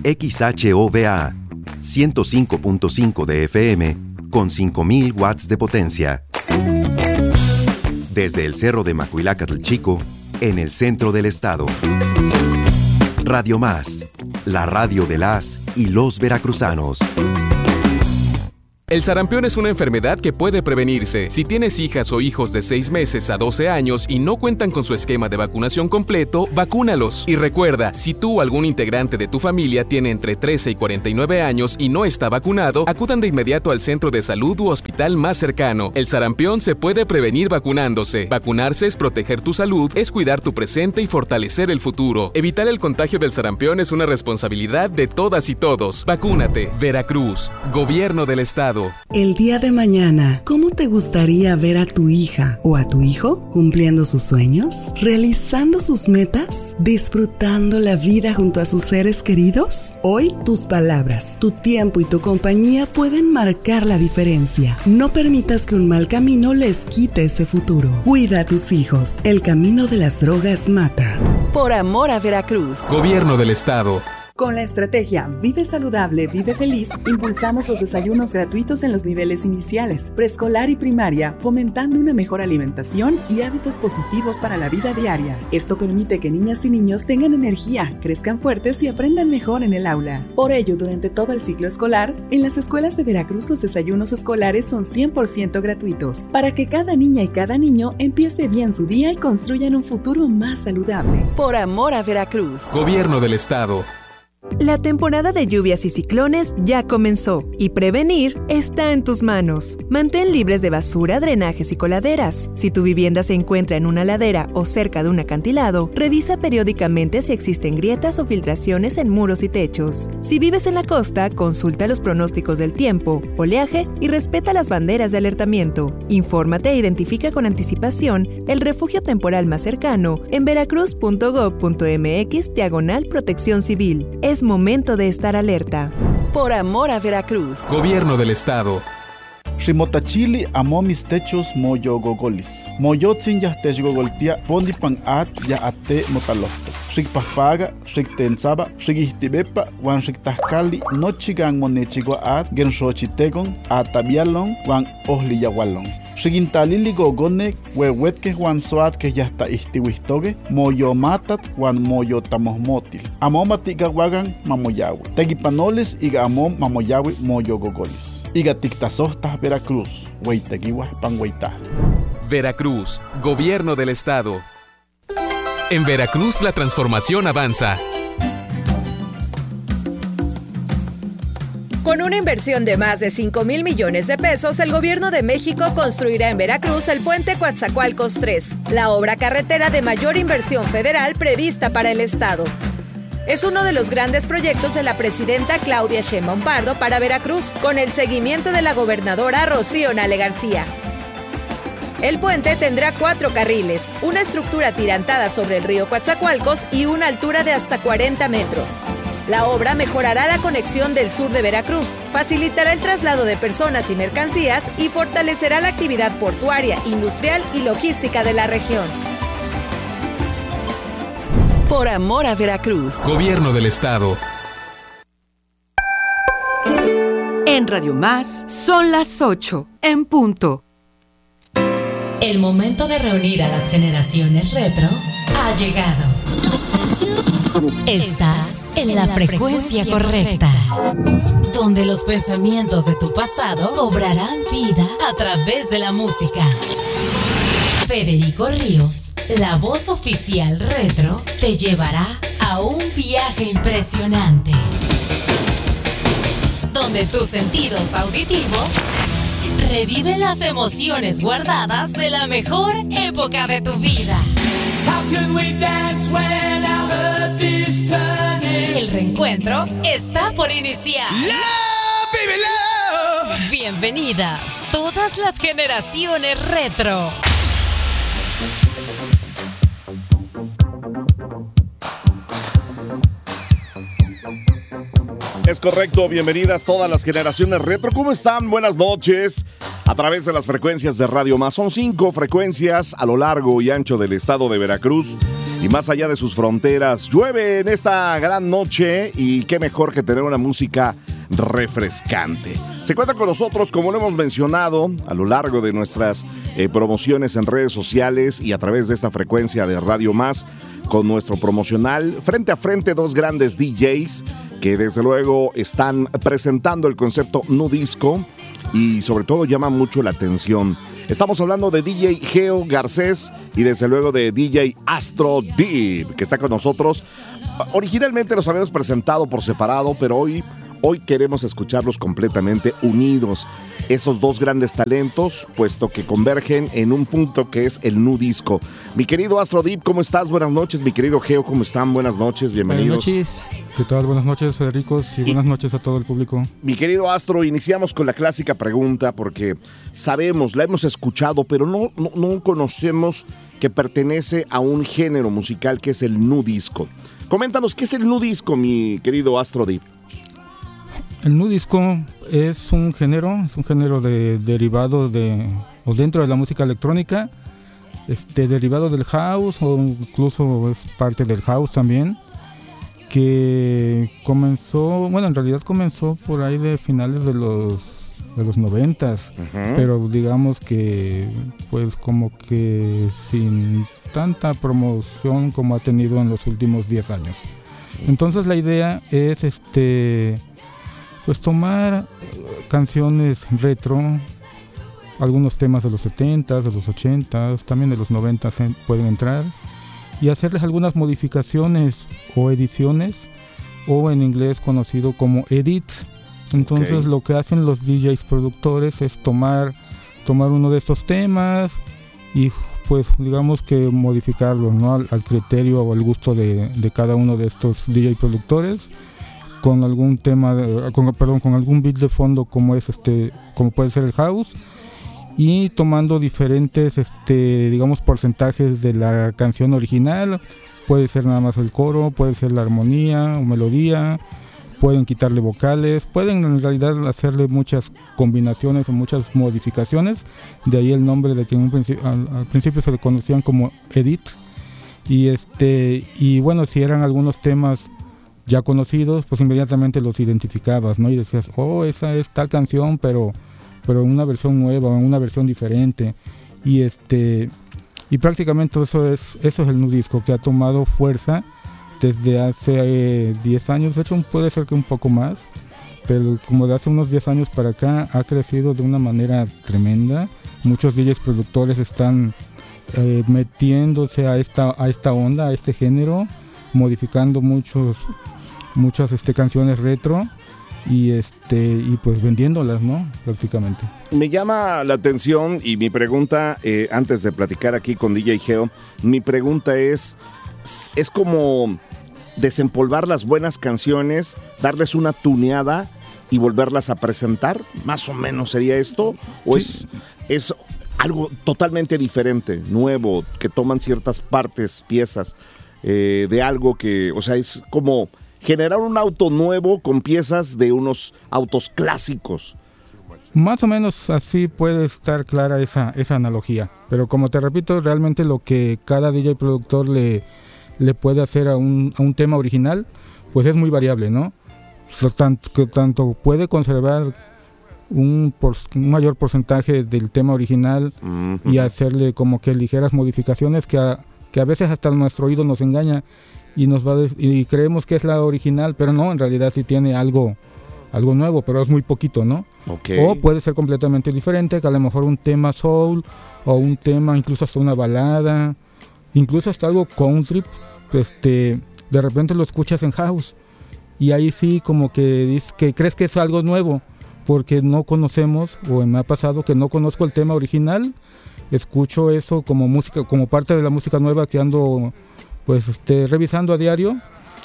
XHOVA 105.5 de FM con 5.000 watts de potencia. Desde el Cerro de Macuilácatl Chico, en el centro del estado. Radio Más, la radio de las y los veracruzanos. El sarampión es una enfermedad que puede prevenirse. Si tienes hijas o hijos de 6 meses a 12 años y no cuentan con su esquema de vacunación completo, vacúnalos. Y recuerda, si tú o algún integrante de tu familia tiene entre 13 y 49 años y no está vacunado, acudan de inmediato al centro de salud u hospital más cercano. El sarampión se puede prevenir vacunándose. Vacunarse es proteger tu salud, es cuidar tu presente y fortalecer el futuro. Evitar el contagio del sarampión es una responsabilidad de todas y todos. Vacúnate. Veracruz. Gobierno del Estado. El día de mañana, ¿cómo te gustaría ver a tu hija o a tu hijo cumpliendo sus sueños? ¿Realizando sus metas? ¿Disfrutando la vida junto a sus seres queridos? Hoy, tus palabras, tu tiempo y tu compañía pueden marcar la diferencia. No permitas que un mal camino les quite ese futuro. Cuida a tus hijos. El camino de las drogas mata. Por amor a Veracruz. Gobierno del Estado. Con la estrategia Vive Saludable, Vive Feliz, impulsamos los desayunos gratuitos en los niveles iniciales, preescolar y primaria, fomentando una mejor alimentación y hábitos positivos para la vida diaria. Esto permite que niñas y niños tengan energía, crezcan fuertes y aprendan mejor en el aula. Por ello, durante todo el ciclo escolar, en las escuelas de Veracruz los desayunos escolares son 100% gratuitos, para que cada niña y cada niño empiece bien su día y construyan un futuro más saludable. Por amor a Veracruz. Gobierno del Estado. La temporada de lluvias y ciclones ya comenzó y prevenir está en tus manos. Mantén libres de basura, drenajes y coladeras. Si tu vivienda se encuentra en una ladera o cerca de un acantilado, revisa periódicamente si existen grietas o filtraciones en muros y techos. Si vives en la costa, consulta los pronósticos del tiempo, oleaje y respeta las banderas de alertamiento. Infórmate e identifica con anticipación el refugio temporal más cercano en veracruz.gov.mx/protección civil. Es momento de estar alerta. Por amor a Veracruz. Gobierno del Estado. Rimotachili amo mis techos moyo gogolis. Moyotzin ya techgogoltia pondipan at ya ate motalofto. Rikpafaga, riktensaba, rikistibepa, wan riktahkali, nochigan monechigua at, gensrochitegon, atabialon, wan ohliyawalon. Rikintalili gogone, huehuetke wan soat que ya está istiwistoge, moyo matat, wan moyo tamosmotil. Amomatiga wagan mamoyawe. Tegipanoles iga amom mamoyawe moyo gogolis. Iga tiktasostas Veracruz, hueiteguiwas panhueita. Veracruz, Gobierno del Estado. En Veracruz la transformación avanza. Con una inversión de más de 5,000 millones de pesos, el Gobierno de México construirá en Veracruz el puente Coatzacoalcos 3, la obra carretera de mayor inversión federal prevista para el estado. Es uno de los grandes proyectos de la presidenta Claudia Sheinbaum Pardo para Veracruz, con el seguimiento de la gobernadora Rocío Nale García. El puente tendrá 4 carriles, una estructura atirantada sobre el río Coatzacoalcos y una altura de hasta 40 metros. La obra mejorará la conexión del sur de Veracruz, facilitará el traslado de personas y mercancías y fortalecerá la actividad portuaria, industrial y logística de la región. Por amor a Veracruz. Gobierno del Estado. En Radio Más son las 8 en punto. El momento de reunir a las generaciones retro ha llegado. Estás en la frecuencia correcta, donde los pensamientos de tu pasado cobrarán vida a través de la música. Federico Ríos, la voz oficial retro, te llevará a un viaje impresionante, donde tus sentidos auditivos reviven las emociones guardadas de la mejor época de tu vida. El reencuentro está por iniciar. Love, baby, love. Bienvenidas todas las generaciones retro. Es correcto, bienvenidas todas las generaciones retro. ¿Cómo están? Buenas noches. A través de las frecuencias de Radio Más. Son 5 frecuencias a lo largo y ancho del estado de Veracruz y más allá de sus fronteras. Llueve en esta gran noche y qué mejor que tener una música refrescante. Se cuenta con nosotros, como lo hemos mencionado, a lo largo de nuestras promociones en redes sociales y a través de esta frecuencia de Radio Más, con nuestro promocional, frente a frente, 2 grandes DJs que desde luego están presentando el concepto Nu Disco y sobre todo llama mucho la atención. Estamos hablando de DJ Geo Garcés y desde luego de DJ Astro Deep, que está con nosotros. Originalmente los habíamos presentado por separado, pero hoy queremos escucharlos completamente unidos. Estos 2 grandes talentos, puesto que convergen en un punto que es el Nu Disco. Mi querido Astro Deep, ¿cómo estás? Buenas noches. Mi querido Geo, ¿cómo están? Buenas noches, bienvenidos. Buenas noches. ¿Qué tal? Buenas noches, Federico, y buenas noches a todo el público. Mi querido Astro, iniciamos con la clásica pregunta porque sabemos, la hemos escuchado, pero no conocemos que pertenece a un género musical que es el Nu Disco. Coméntanos, ¿qué es el Nu Disco, mi querido Astro Deep? El Nu Disco es un género derivado o dentro de la música electrónica, derivado del house o incluso es parte del house también, que comenzó por ahí de finales de los 90s, pero digamos que pues como que sin tanta promoción como ha tenido en los últimos 10 años. Entonces la idea es pues tomar canciones retro, algunos temas de los 70s, de los 80s, también de los 90s pueden entrar, y hacerles algunas modificaciones o ediciones, o en inglés conocido como edits. Entonces lo que hacen los DJs productores es tomar uno de estos temas y pues digamos que modificarlo, ¿no? al criterio o al gusto de cada uno de estos DJ productores, con algún tema, con algún beat de fondo como puede ser el house, y tomando diferentes digamos porcentajes de la canción original. Puede ser nada más el coro, puede ser la armonía o melodía, pueden quitarle vocales, pueden en realidad hacerle muchas combinaciones o muchas modificaciones, de ahí el nombre de que al principio se le conocían como edit. Y bueno, si eran algunos temas ya conocidos, pues inmediatamente los identificabas, ¿no? Y decías, esa es tal canción, pero en una versión nueva, en una versión diferente. Y prácticamente eso es el Nu Disco, que ha tomado fuerza desde hace 10 años, de hecho puede ser que un poco más, pero como de hace unos 10 años para acá ha crecido de una manera tremenda. Muchos DJs productores están metiéndose a esta onda, a este género, modificando muchas canciones retro y pues vendiéndolas, ¿no? Prácticamente. Me llama la atención y mi pregunta, antes de platicar aquí con DJ Geo, mi pregunta es como desempolvar las buenas canciones, darles una tuneada y volverlas a presentar, más o menos sería esto, o sí. es algo totalmente diferente, nuevo, que toman ciertas partes, piezas de algo que, o sea, es como generar un auto nuevo con piezas de unos autos clásicos. Más o menos así puede estar clara esa analogía, pero como te repito, realmente lo que cada DJ productor le puede hacer a un tema original, pues es muy variable, ¿no? Tanto puede conservar un mayor porcentaje del tema original y hacerle como que ligeras modificaciones que a veces hasta nuestro oído nos engaña y y creemos que es la original, pero no, en realidad sí tiene algo nuevo, pero es muy poquito, ¿no? Okay. O puede ser completamente diferente, que a lo mejor un tema soul o un tema incluso hasta una balada, incluso hasta algo country, de repente lo escuchas en house y ahí sí como que crees que es algo nuevo porque no conocemos, o me ha pasado que no conozco el tema original, escucho eso como música, como parte de la música nueva que ando pues revisando a diario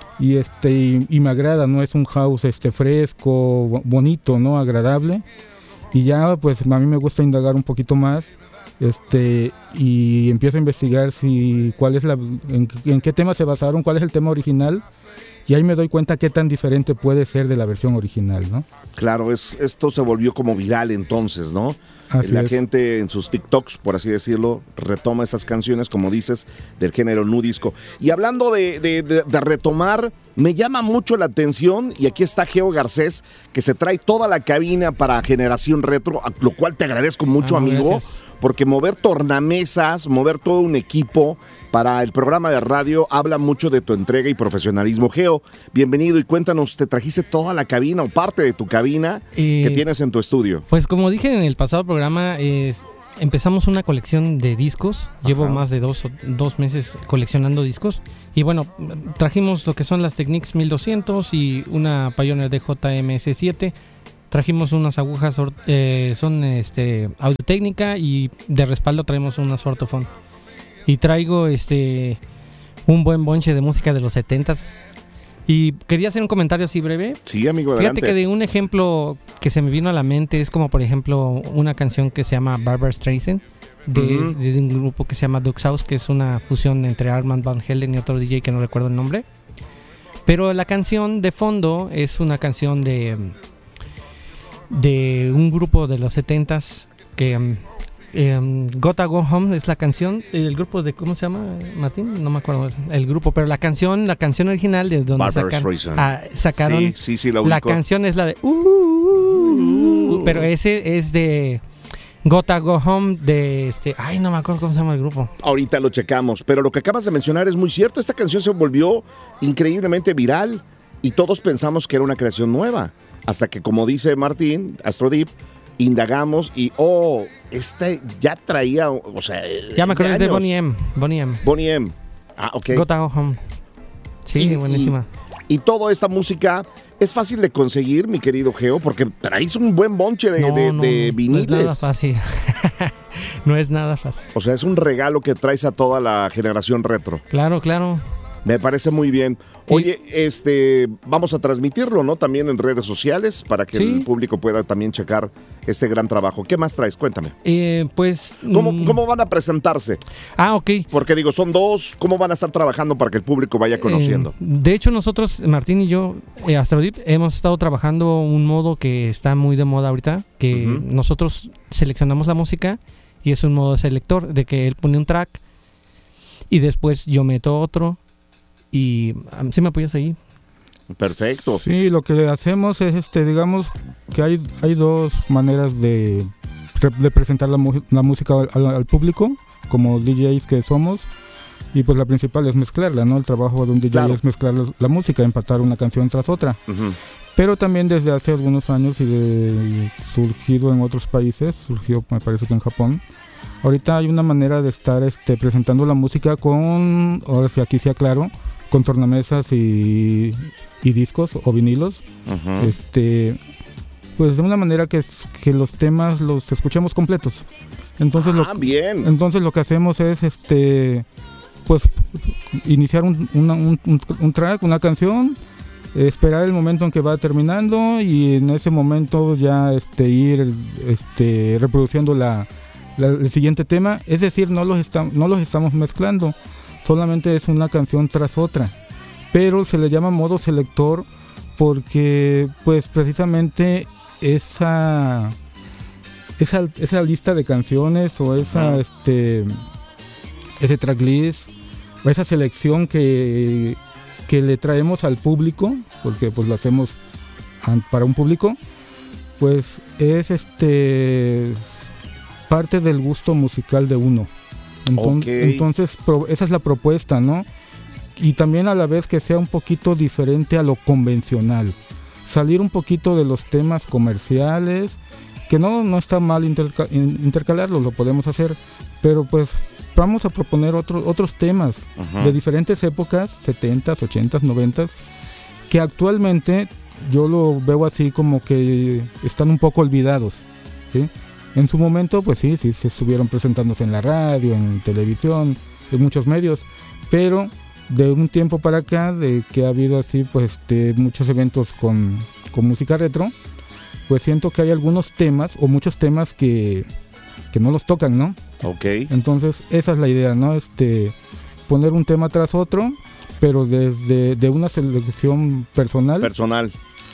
y me agrada, ¿no? Es un house fresco, bonito, ¿no? Agradable, y ya pues a mí me gusta indagar un poquito más y empiezo a investigar en qué tema se basaron, cuál es el tema original, y ahí me doy cuenta qué tan diferente puede ser de la versión original, ¿no? Claro, esto se volvió como viral entonces, ¿no? Así la es. gente en sus TikToks, por así decirlo, retoma esas canciones, como dices, del género nu disco. Y hablando de retomar, me llama mucho la atención, y aquí está Geo Garcés, que se trae toda la cabina para Generación Retro, a lo cual te agradezco mucho, amigo, gracias. porque mover tornamesas, mover todo un equipo para el programa de radio habla mucho de tu entrega y profesionalismo. Geo, bienvenido, y cuéntanos, ¿te trajiste toda la cabina o parte de tu cabina que tienes en tu estudio? Pues como dije en el pasado programa, empezamos una colección de discos. Llevo más de dos meses coleccionando discos. Y bueno, trajimos lo que son las Technics 1200 y una Pioneer DJM-S7. Trajimos unas agujas, son Audio-Técnica, y de respaldo traemos unas Ortofon. Y traigo un buen bonche de música de los 70s. Y quería hacer un comentario así breve. Sí, amigo, adelante. Fíjate que de un ejemplo que se me vino a la mente es como, por ejemplo, una canción que se llama Barbra Streisand, de un grupo que se llama Duke's House, que es una fusión entre Armand Van Helden y otro DJ que no recuerdo el nombre. Pero la canción de fondo es una canción de un grupo de los 70s que... Gotta Go Home es la canción, el grupo de, ¿cómo se llama, Martín? No me acuerdo el grupo, pero la canción original de donde sacaron sí, la canción es la de pero ese es de Gotta Go Home de no me acuerdo cómo se llama el grupo. Ahorita lo checamos, pero lo que acabas de mencionar es muy cierto. Esta canción se volvió increíblemente viral y todos pensamos que era una creación nueva, hasta que, como dice Martín, Astrodip, indagamos y ya traía, o sea, ya me acuerdo, es de Boney M. Ah, ok. Gotta Go Home. Sí, buenísima. Y toda esta música es fácil de conseguir, mi querido Geo, porque traes un buen bonche de viniles. No es nada fácil. No es nada fácil. O sea, es un regalo que traes a toda la generación retro. Claro. Me parece muy bien. Oye, vamos a transmitirlo, ¿no? También en redes sociales para que el público pueda también checar este gran trabajo. ¿Qué más traes? Cuéntame. ¿Cómo van a presentarse? Ok. Porque digo, son dos. ¿Cómo van a estar trabajando para que el público vaya conociendo? De hecho, nosotros, Martín y yo, Astrodip, hemos estado trabajando un modo que está muy de moda ahorita, que nosotros seleccionamos la música y es un modo selector, de que él pone un track y después yo meto otro. Y ¿sí me apoyas ahí? Perfecto. Sí, lo que hacemos es, digamos que hay dos maneras de presentar la música al público, como DJs que somos, y pues la principal es mezclarla, ¿no? El trabajo de un DJ es mezclar la música, empatar una canción tras otra. Pero también desde hace algunos años surgido en otros países, surgió me parece que en Japón. Ahorita hay una manera de estar presentando la música ahora sí aquí sí aclaro, con tornamesas y discos o vinilos, pues de una manera que los temas los escuchemos completos. Entonces bien. Entonces lo que hacemos es pues iniciar un track, una canción, esperar el momento en que va terminando y en ese momento ya ir reproduciendo el siguiente tema. Es decir, no los estamos mezclando, solamente es una canción tras otra, pero se le llama modo selector porque pues precisamente esa lista de canciones o ese tracklist o esa selección que le traemos al público, porque pues lo hacemos para un público, pues es parte del gusto musical de uno. Entonces esa es la propuesta, ¿no? Y también a la vez que sea un poquito diferente a lo convencional, salir un poquito de los temas comerciales, que no está mal intercalarlos, lo podemos hacer, pero pues vamos a proponer otros temas de diferentes épocas, 70s, 80s, 90s, que actualmente yo lo veo así como que están un poco olvidados, ¿sí? En su momento, pues sí, se estuvieron presentándose en la radio, en televisión, en muchos medios, pero de un tiempo para acá, de que ha habido así, pues muchos eventos con música retro, pues siento que hay algunos temas, o muchos temas que no los tocan, ¿no? Ok. Entonces, esa es la idea, ¿no? Poner un tema tras otro, pero de una selección personal. Personal.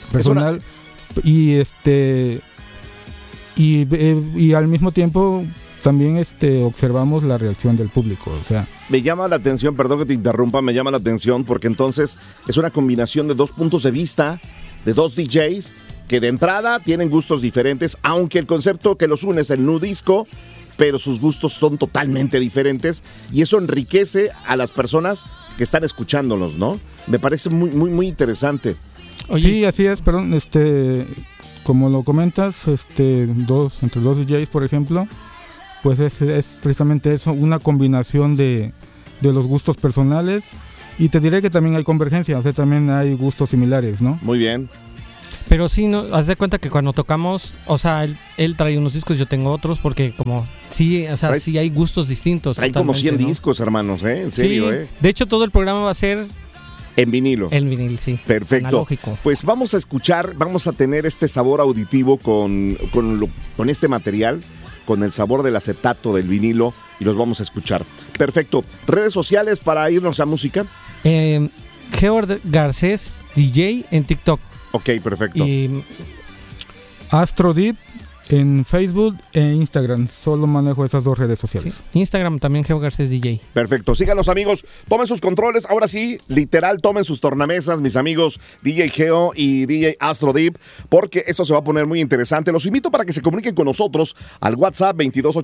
Y al mismo tiempo también observamos la reacción del público, o sea. Me llama la atención, perdón que te interrumpa, me llama la atención porque entonces es una combinación de dos puntos de vista, de dos DJs que de entrada tienen gustos diferentes, aunque el concepto que los une es el nu disco, pero sus gustos son totalmente diferentes y eso enriquece a las personas que están escuchándolos, ¿no? Me parece muy, muy, muy interesante. Oye. Sí, así es, perdón, como lo comentas, entre dos DJs, por ejemplo, pues es precisamente eso, una combinación de los gustos personales, y te diré que también hay convergencia, o sea, también hay gustos similares, ¿no? Muy bien. Pero sí, ¿no? Haz de cuenta que cuando tocamos, o sea, él trae unos discos, yo tengo otros, porque como, sí, o sea, sí hay gustos distintos. Hay como 100 discos, hermanos, En serio, sí, de hecho, todo el programa va a ser... En vinilo. En vinil, sí. Perfecto. Analógico. Pues vamos a tener este sabor auditivo con este material, con el sabor del acetato del vinilo, y los vamos a escuchar. Perfecto. ¿Redes sociales para irnos a música? Georg Garcés, DJ en TikTok. Ok, perfecto. Y AstroDeep en Facebook e Instagram. Solo manejo esas dos redes sociales. Sí. Instagram también, Georg Garcés DJ. Perfecto. Síganos, amigos. Tomen sus controles. Ahora sí, literal, tomen sus tornamesas, mis amigos DJ Geo y DJ AstroDeep, porque esto se va a poner muy interesante. Los invito para que se comuniquen con nosotros al WhatsApp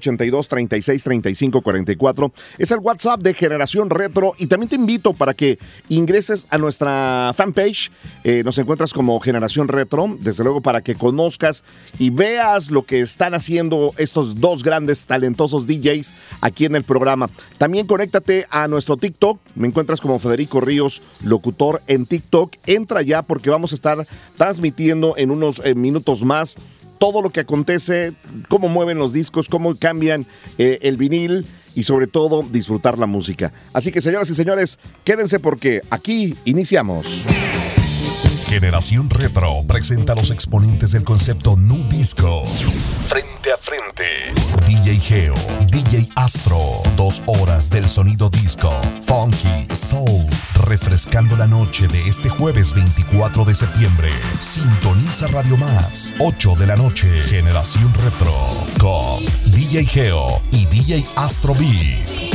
2282-363544. Es el WhatsApp de Generación Retro, y también te invito para que ingreses a nuestra fanpage. Nos encuentras como Generación Retro, desde luego, para que conozcas y veas lo que están haciendo estos dos grandes, talentosos DJs aquí en el programa. También conéctate a nuestro TikTok. Me encuentras como Federico Ríos, locutor en TikTok. Entra ya, porque vamos a estar transmitiendo en unos minutos más todo lo que acontece, cómo mueven los discos, cómo cambian el vinil, y sobre todo disfrutar la música. Así que, señoras y señores, quédense porque aquí iniciamos. Generación Retro presenta a los exponentes del concepto nu disco. Frente a frente, DJ Geo, DJ Astro. 2 horas del sonido disco, funky, soul, refrescando la noche de este jueves 24 de septiembre. Sintoniza Radio Más, 8 de la noche. Generación Retro con DJ Geo y DJ Astro Beat.